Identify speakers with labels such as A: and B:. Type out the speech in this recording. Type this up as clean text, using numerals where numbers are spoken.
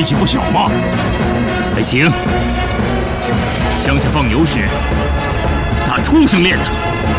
A: 气不小嘛。还行，乡下放牛时，那畜生练的。